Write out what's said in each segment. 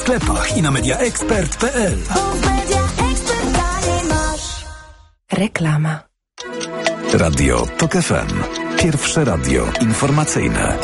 sklepach i na mediaexpert.pl. Reklama. Radio TOK FM. Pierwsze radio informacyjne.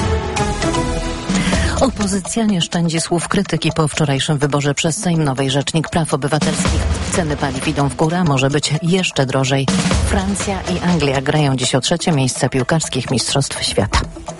Opozycja nie szczędzi słów krytyki po wczorajszym wyborze przez Sejm nowej Rzecznik Praw Obywatelskich. Ceny paliw idą w górę, może być jeszcze drożej. Francja i Anglia grają dziś o 3. miejsce piłkarskich Mistrzostw Świata.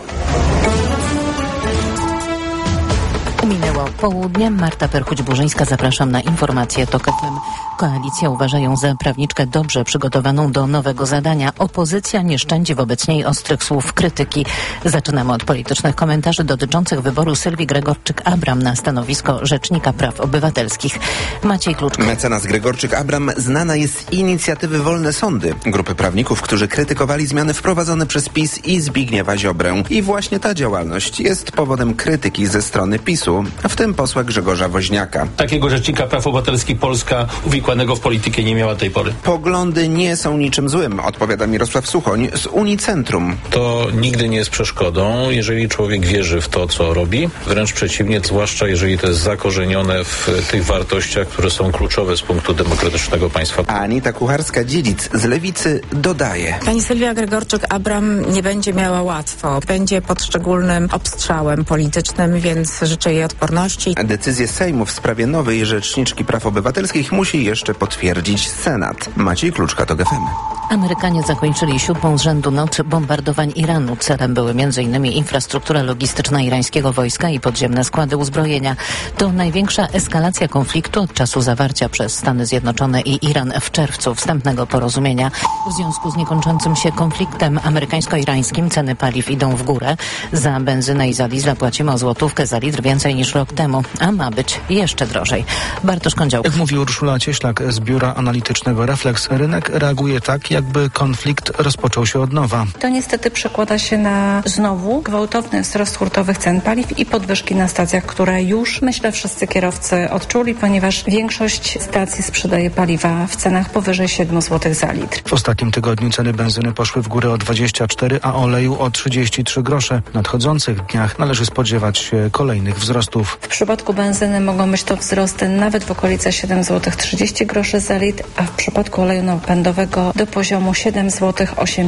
Minęło południe. Marta Perchuć-Burzyńska, zapraszam na informacje TOK FM. Koalicja uważa ją za prawniczkę dobrze przygotowaną do nowego zadania. Opozycja nie szczędzi wobec niej ostrych słów krytyki. Zaczynamy od politycznych komentarzy dotyczących wyboru Sylwii Gregorczyk-Abram na stanowisko Rzecznika Praw Obywatelskich. Maciej Kluczka. Mecenas Gregorczyk-Abram znana jest z inicjatywy Wolne Sądy, grupy prawników, którzy krytykowali zmiany wprowadzone przez PiS i Zbigniewa Ziobrę. I właśnie ta działalność jest powodem krytyki ze strony PiS-u, w tym posła Grzegorza Woźniaka. Takiego Rzecznika Praw Obywatelskich Polska uwikłanego w politykę nie miała tej pory. Poglądy nie są niczym złym, odpowiada Mirosław Suchoń z Unicentrum. To nigdy nie jest przeszkodą, jeżeli człowiek wierzy w to, co robi. Wręcz przeciwnie, zwłaszcza jeżeli to jest zakorzenione w tych wartościach, które są kluczowe z punktu demokratycznego państwa. Anita Kucharska-Dziedzic z Lewicy dodaje. Pani Sylwia Gregorczyk-Abram nie będzie miała łatwo. Będzie pod szczególnym obstrzałem politycznym, więc życzę jej odporności. Decyzję Sejmu w sprawie nowej Rzeczniczki Praw Obywatelskich musi jeszcze potwierdzić Senat. Maciej Kluczka, TOK FM. Amerykanie zakończyli 7. z rzędu noc bombardowań Iranu. Celem były m.in. infrastruktura logistyczna irańskiego wojska i podziemne składy uzbrojenia. To największa eskalacja konfliktu od czasu zawarcia przez Stany Zjednoczone i Iran w czerwcu wstępnego porozumienia. W związku z niekończącym się konfliktem amerykańsko-irańskim ceny paliw idą w górę. Za benzynę i za diesla płacimy o złotówkę za litr więcej niż rok temu, a ma być jeszcze drożej. Bartosz Kądziołka. Jak mówi Urszula Cieślak z biura analitycznego Reflex, rynek reaguje tak, jakby konflikt rozpoczął się od nowa. To niestety przekłada się na znowu gwałtowny wzrost hurtowych cen paliw i podwyżki na stacjach, które już, myślę, wszyscy kierowcy odczuli, ponieważ większość stacji sprzedaje paliwa w cenach powyżej 7 zł za litr. W ostatnim tygodniu ceny benzyny poszły w górę o 24, a oleju o 33 grosze. W nadchodzących dniach należy spodziewać się kolejnych wzrostów. W przypadku benzyny mogą być to wzrosty nawet w okolice 7 zł 30 groszy za litr, a w przypadku oleju napędowego do poziomu 7 zł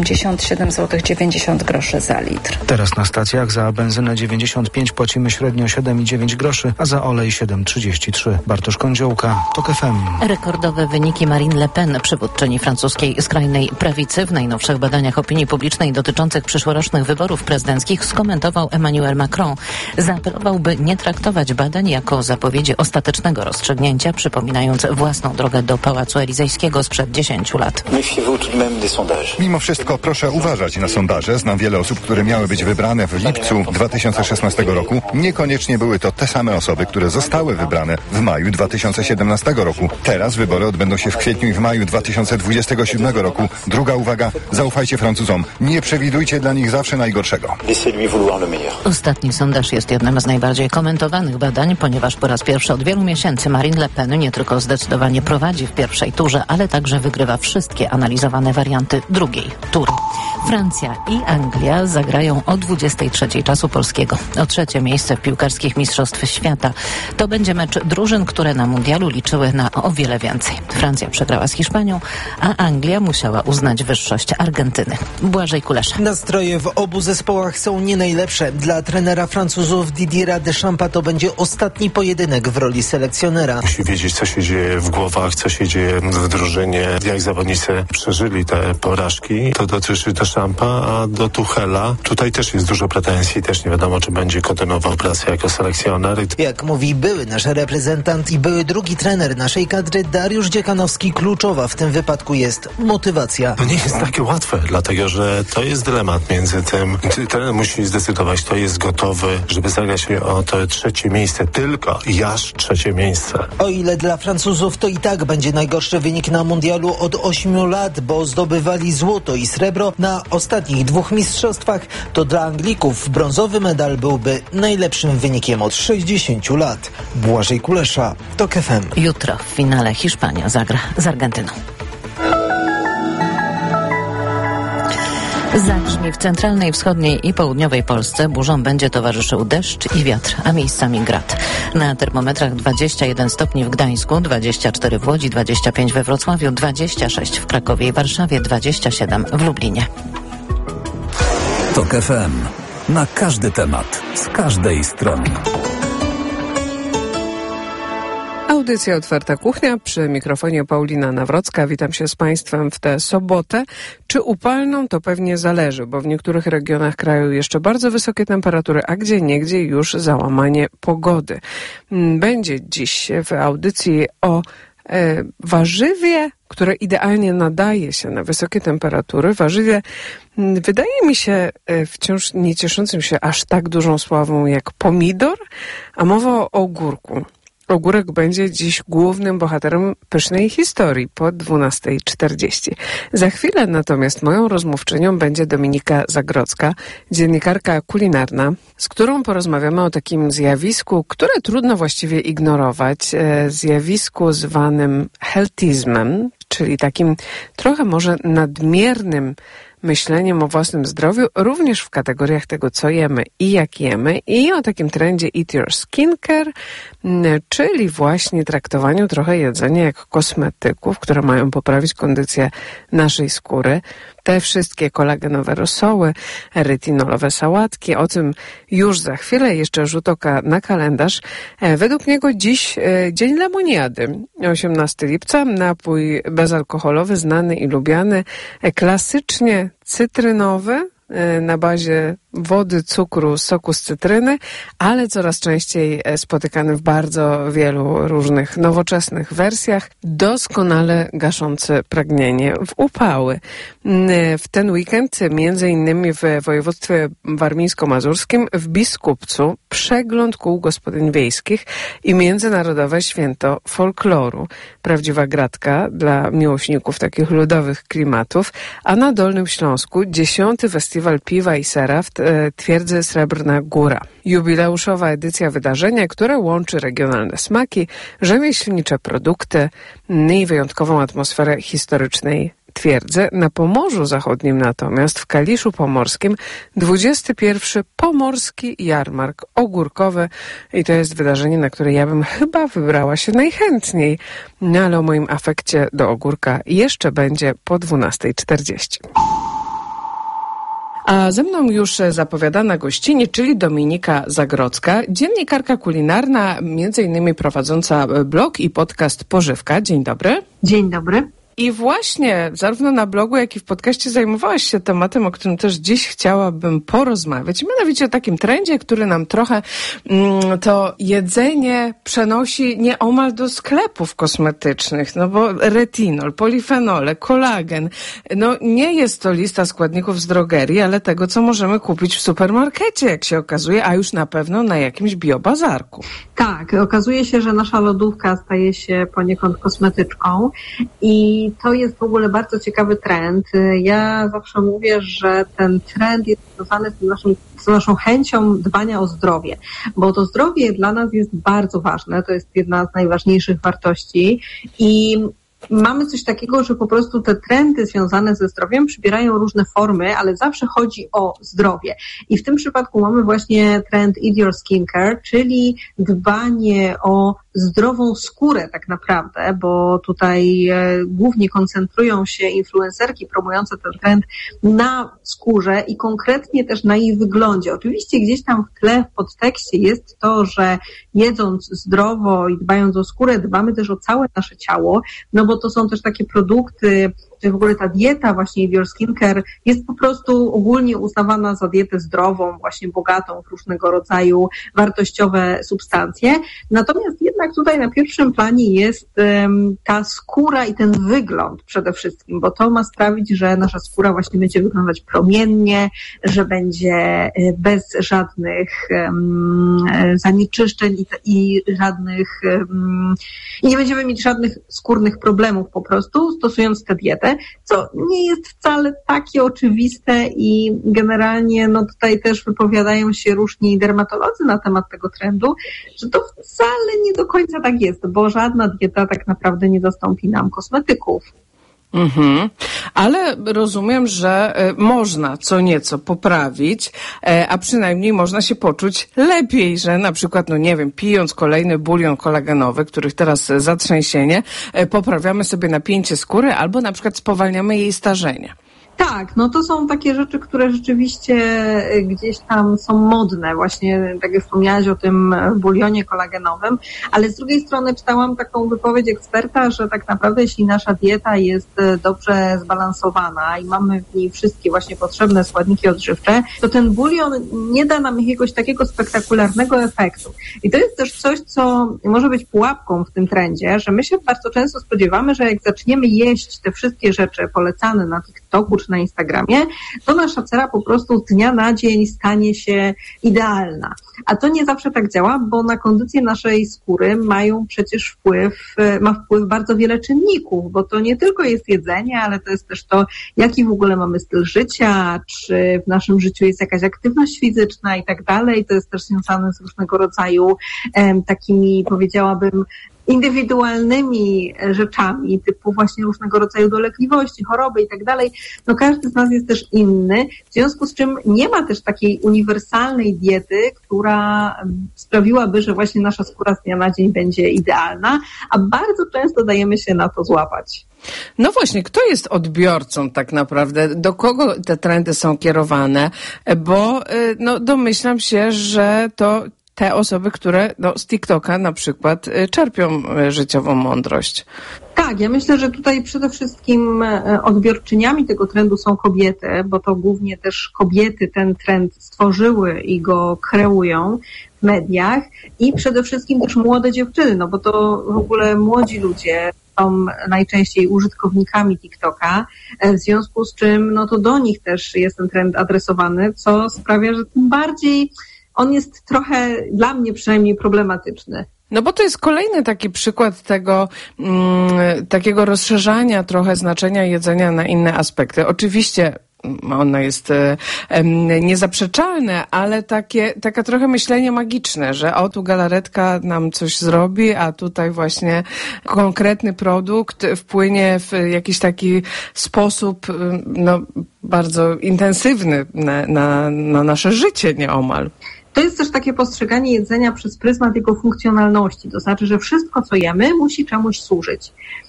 87 zł 90 groszy za litr. Teraz na stacjach za benzynę 95 płacimy średnio 7,9 groszy, a za olej 7,33. Bartosz Kądziołka, TOK FM. Rekordowe wyniki Marine Le Pen, przywódczyni francuskiej skrajnej prawicy, w najnowszych badaniach opinii publicznej dotyczących przyszłorocznych wyborów prezydenckich skomentował Emmanuel Macron. Zaapelował, by nie traktować badań jako zapowiedzi ostatecznego rozstrzygnięcia, przypominając własną drogę do Pałacu Elizejskiego sprzed 10 lat. Mimo wszystko proszę uważać na sondaże. Znam wiele osób, które miały być wybrane w lipcu 2016 roku. Niekoniecznie były to te same osoby, które zostały wybrane w maju 2017 roku. Teraz wybory odbędą się w kwietniu i w maju 2027 roku. Druga uwaga, zaufajcie Francuzom. Nie przewidujcie dla nich zawsze najgorszego. Ostatni sondaż jest jednym z najbardziej komentowanych badań, ponieważ po raz pierwszy od wielu miesięcy Marine Le Pen nie tylko zdecydowanie prowadzi w pierwszej turze, ale także wygrywa wszystkie analizowane warianty drugiej tury. Francja i Anglia zagrają o 23 czasu polskiego. O 3. miejsce w piłkarskich Mistrzostw Świata. To będzie mecz drużyn, które na mundialu liczyły na o wiele więcej. Francja przegrała z Hiszpanią, a Anglia musiała uznać wyższość Argentyny. Błażej Kulesza. Nastroje w obu zespołach są nie najlepsze. Dla trenera Francuzów Didiera Deschampa to będzie ostatni pojedynek w roli selekcjonera. Musi wiedzieć, co się dzieje w głowach, co się dzieje w drużynie, jak zawodnicy przeżyli te porażki. To dotyczy Deschampa, a do Tuchela tutaj też jest dużo pretensji, też nie wiadomo, czy będzie kontynuował pracę jako selekcjoner. Jak mówi były nasz reprezentant i były drugi trener naszej kadry Dariusz Dziekanowski, kluczowa w tym wypadku jest motywacja. To nie jest takie łatwe, dlatego że to jest dylemat między tym, trener musi zdecydować, kto jest gotowy, żeby zagrać o to 3. miejsce, tylko i aż 3. miejsce. O ile dla Francuzów to i tak będzie najgorszy wynik na mundialu od 8 lat, bo zdobywali złoto i srebro na ostatnich 2 mistrzostwach, to dla Anglików brązowy medal byłby najlepszym wynikiem od 60 lat. Błażej Kulesza, TOK FM. Jutro w finale Hiszpania zagra z Argentyną. Zagrzmi w centralnej, wschodniej i południowej Polsce. Burzom będzie towarzyszył deszcz i wiatr, a miejscami grad. Na termometrach 21 stopni w Gdańsku, 24 w Łodzi, 25 we Wrocławiu, 26 w Krakowie i Warszawie, 27 w Lublinie. TOK FM. Na każdy temat, z każdej strony. Audycja Otwarta Kuchnia, przy mikrofonie Paulina Nawrocka. Witam się z Państwem w tę sobotę. Czy upalną, to pewnie zależy, bo w niektórych regionach kraju jeszcze bardzo wysokie temperatury, a gdzieniegdzie już załamanie pogody. Będzie dziś w audycji o warzywie, które idealnie nadaje się na wysokie temperatury. Warzywie, wydaje mi się, wciąż nie cieszącym się aż tak dużą sławą jak pomidor, a mowa o ogórku. Ogórek będzie dziś głównym bohaterem pysznej historii po 12:40. Za chwilę natomiast moją rozmówczynią będzie Dominika Zagrodzka, dziennikarka kulinarna, z którą porozmawiamy o takim zjawisku, które trudno właściwie ignorować, zjawisku zwanym healthizmem, czyli takim trochę może nadmiernym myśleniem o własnym zdrowiu, również w kategoriach tego, co jemy i jak jemy, i o takim trendzie Eat Your Skincare, czyli właśnie traktowaniu trochę jedzenia jak kosmetyków, które mają poprawić kondycję naszej skóry. Te wszystkie kolagenowe rosoły, retynolowe sałatki, o tym już za chwilę, jeszcze rzut oka na kalendarz. Według niego dziś dzień lemoniady, 18 lipca, napój bezalkoholowy, znany i lubiany, klasycznie cytrynowy, na bazie wody, cukru, soku z cytryny, ale coraz częściej spotykany w bardzo wielu różnych nowoczesnych wersjach, doskonale gaszący pragnienie w upały. W ten weekend, między innymi w województwie warmińsko-mazurskim, w Biskupcu, przegląd kół gospodyń wiejskich i Międzynarodowe Święto Folkloru. Prawdziwa gratka dla miłośników takich ludowych klimatów, a na Dolnym Śląsku 10. Festiwal Piwa i Sera w twierdzy Srebrna Góra. Jubileuszowa edycja wydarzenia, które łączy regionalne smaki, rzemieślnicze produkty i wyjątkową atmosferę historycznej twierdzy. Na Pomorzu Zachodnim natomiast, w Kaliszu Pomorskim, 21. Pomorski Jarmark Ogórkowy i to jest wydarzenie, na które ja bym chyba wybrała się najchętniej, no ale o moim afekcie do ogórka jeszcze będzie po 12:40. A ze mną już zapowiadana gościni, czyli Dominika Zagrodzka, dziennikarka kulinarna, między innymi prowadząca blog i podcast Pożywka. Dzień dobry. Dzień dobry. I właśnie zarówno na blogu, jak i w podcaście zajmowałaś się tematem, o którym też dziś chciałabym porozmawiać. Mianowicie o takim trendzie, który nam trochę to jedzenie przenosi nieomal do sklepów kosmetycznych, no bo retinol, polifenole, kolagen, no nie jest to lista składników z drogerii, ale tego, co możemy kupić w supermarkecie, jak się okazuje, a już na pewno na jakimś biobazarku. Tak, okazuje się, że nasza lodówka staje się poniekąd kosmetyczką i to jest w ogóle bardzo ciekawy trend. Ja zawsze mówię, że ten trend jest związany z naszą chęcią dbania o zdrowie, bo to zdrowie dla nas jest bardzo ważne, to jest jedna z najważniejszych wartości i mamy coś takiego, że po prostu te trendy związane ze zdrowiem przybierają różne formy, ale zawsze chodzi o zdrowie. I w tym przypadku mamy właśnie trend Eat Your Skincare, czyli dbanie o zdrową skórę tak naprawdę, bo tutaj głównie koncentrują się influencerki promujące ten trend na skórze i konkretnie też na jej wyglądzie. Oczywiście gdzieś tam w tle, w podtekście jest to, że jedząc zdrowo i dbając o skórę, dbamy też o całe nasze ciało, no bo to są też takie produkty, czy w ogóle ta dieta właśnie Eat Your Skincare jest po prostu ogólnie uznawana za dietę zdrową, właśnie bogatą w różnego rodzaju wartościowe substancje. Natomiast jednak tutaj na pierwszym planie jest ta skóra i ten wygląd przede wszystkim, bo to ma sprawić, że nasza skóra właśnie będzie wyglądać promiennie, że będzie bez żadnych zanieczyszczeń i żadnych i nie będziemy mieć żadnych skórnych problemów po prostu stosując tę dietę, co nie jest wcale takie oczywiste i generalnie no tutaj też wypowiadają się różni dermatolodzy na temat tego trendu, że to wcale nie do końca tak jest, bo żadna dieta tak naprawdę nie zastąpi nam kosmetyków. Ale rozumiem, że można co nieco poprawić, a przynajmniej można się poczuć lepiej, że na przykład, pijąc kolejny bulion kolagenowy, których teraz zatrzęsienie, poprawiamy sobie napięcie skóry albo na przykład spowalniamy jej starzenie. Tak, to są takie rzeczy, które rzeczywiście gdzieś tam są modne, właśnie tak jak wspomniałaś o tym bulionie kolagenowym, ale z drugiej strony czytałam taką wypowiedź eksperta, że tak naprawdę jeśli nasza dieta jest dobrze zbalansowana i mamy w niej wszystkie właśnie potrzebne składniki odżywcze, to ten bulion nie da nam jakiegoś takiego spektakularnego efektu. I to jest też coś, co może być pułapką w tym trendzie, że my się bardzo często spodziewamy, że jak zaczniemy jeść te wszystkie rzeczy polecane na TikToku czy na Instagramie, to nasza cera po prostu z dnia na dzień stanie się idealna. A to nie zawsze tak działa, bo na kondycję naszej skóry ma wpływ bardzo wiele czynników, bo to nie tylko jest jedzenie, ale to jest też to, jaki w ogóle mamy styl życia, czy w naszym życiu jest jakaś aktywność fizyczna i tak dalej. To jest też związane z różnego rodzaju takimi, powiedziałabym, indywidualnymi rzeczami, typu właśnie różnego rodzaju dolegliwości, choroby i tak dalej. Każdy z nas jest też inny, w związku z czym nie ma też takiej uniwersalnej diety, która sprawiłaby, że właśnie nasza skóra z dnia na dzień będzie idealna, a bardzo często dajemy się na to złapać. No właśnie, kto jest odbiorcą tak naprawdę? Do kogo te trendy są kierowane? Bo domyślam się, że to te osoby, które z TikToka na przykład czerpią życiową mądrość. Tak, ja myślę, że tutaj przede wszystkim odbiorczyniami tego trendu są kobiety, bo to głównie też kobiety ten trend stworzyły i go kreują w mediach i przede wszystkim też młode dziewczyny, bo to w ogóle młodzi ludzie są najczęściej użytkownikami TikToka, w związku z czym to do nich też jest ten trend adresowany, co sprawia, że tym bardziej on jest trochę, dla mnie przynajmniej, problematyczny. Bo to jest kolejny taki przykład tego, takiego rozszerzania trochę znaczenia jedzenia na inne aspekty. Oczywiście ono jest niezaprzeczalne, ale takie trochę myślenie magiczne, że tu galaretka nam coś zrobi, a tutaj właśnie konkretny produkt wpłynie w jakiś taki sposób bardzo intensywny na nasze życie nieomal. To jest też takie postrzeganie jedzenia przez pryzmat jego funkcjonalności, to znaczy, że wszystko, co jemy, musi czemuś służyć.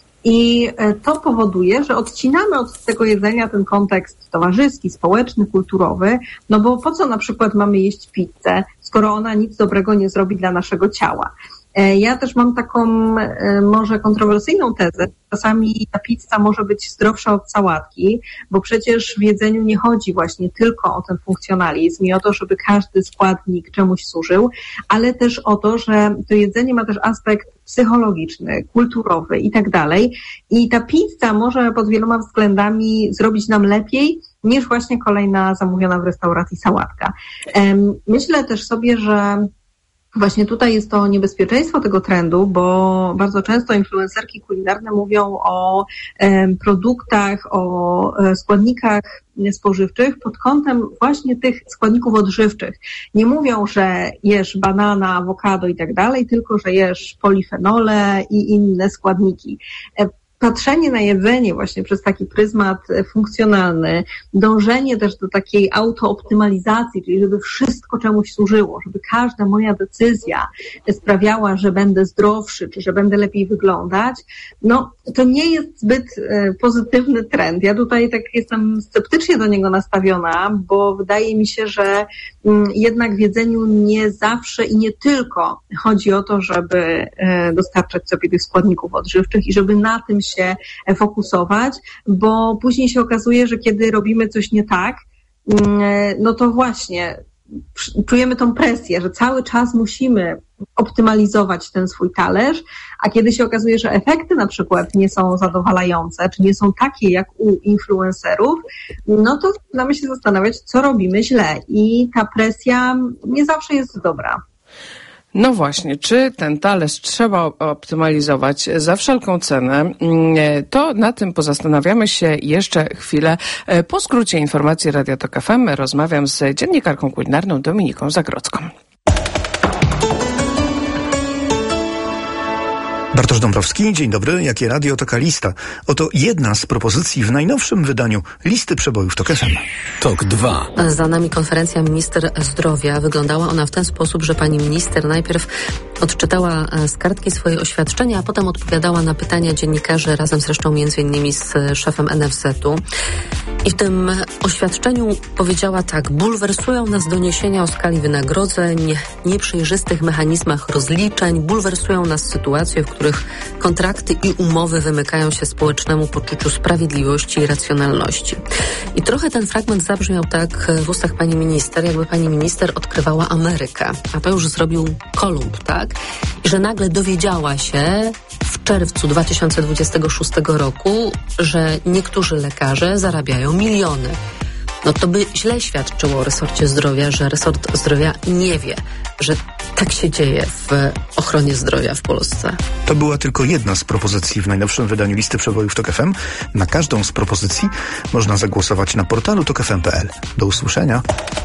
I to powoduje, że odcinamy od tego jedzenia ten kontekst towarzyski, społeczny, kulturowy, bo po co na przykład mamy jeść pizzę, skoro ona nic dobrego nie zrobi dla naszego ciała. Ja też mam taką może kontrowersyjną tezę. Czasami ta pizza może być zdrowsza od sałatki, bo przecież w jedzeniu nie chodzi właśnie tylko o ten funkcjonalizm i o to, żeby każdy składnik czemuś służył, ale też o to, że to jedzenie ma też aspekt psychologiczny, kulturowy i tak dalej. I ta pizza może pod wieloma względami zrobić nam lepiej niż właśnie kolejna zamówiona w restauracji sałatka. Myślę też sobie, że właśnie tutaj jest to niebezpieczeństwo tego trendu, bo bardzo często influencerki kulinarne mówią o produktach, o składnikach spożywczych pod kątem właśnie tych składników odżywczych. Nie mówią, że jesz banana, awokado i tak dalej, tylko że jesz polifenole i inne składniki. Patrzenie na jedzenie właśnie przez taki pryzmat funkcjonalny, dążenie też do takiej autooptymalizacji, czyli żeby wszystko czemuś służyło, żeby każda moja decyzja sprawiała, że będę zdrowszy, czy że będę lepiej wyglądać, to nie jest zbyt pozytywny trend. Ja tutaj tak jestem sceptycznie do niego nastawiona, bo wydaje mi się, że jednak w jedzeniu nie zawsze i nie tylko chodzi o to, żeby dostarczać sobie tych składników odżywczych i żeby na tym się fokusować, bo później się okazuje, że kiedy robimy coś nie tak, to właśnie czujemy tą presję, że cały czas musimy optymalizować ten swój talerz, a kiedy się okazuje, że efekty na przykład nie są zadowalające, czy nie są takie jak u influencerów, to zaczynamy się zastanawiać, co robimy źle i ta presja nie zawsze jest dobra. No właśnie, czy ten talerz trzeba optymalizować za wszelką cenę? To na tym pozastanawiamy się jeszcze chwilę. Po skrócie informacji Radia Tok FM rozmawiam z dziennikarką kulinarną Dominiką Zagrodzką. Bartosz Dąbrowski, dzień dobry. Jakie radio, taka lista. Oto jedna z propozycji w najnowszym wydaniu listy przebojów TOK FM. TOK 2. Za nami konferencja minister zdrowia. Wyglądała ona w ten sposób, że pani minister najpierw odczytała z kartki swoje oświadczenia, a potem odpowiadała na pytania dziennikarzy, razem zresztą między innymi z szefem NFZ-u. I w tym oświadczeniu powiedziała tak: bulwersują nas doniesienia o skali wynagrodzeń, nieprzejrzystych mechanizmach rozliczeń, bulwersują nas sytuacje, w których kontrakty i umowy wymykają się społecznemu poczuciu sprawiedliwości i racjonalności. I trochę ten fragment zabrzmiał tak w ustach pani minister, jakby pani minister odkrywała Amerykę, a to już zrobił Kolumb, tak? I że nagle dowiedziała się w czerwcu 2026 roku, że niektórzy lekarze zarabiają miliony. No to by źle świadczyło o resorcie zdrowia, że resort zdrowia nie wie, że tak się dzieje w ochronie zdrowia w Polsce. To była tylko jedna z propozycji w najnowszym wydaniu listy przebojów TOK FM. Na każdą z propozycji można zagłosować na portalu tokfm.pl. Do usłyszenia.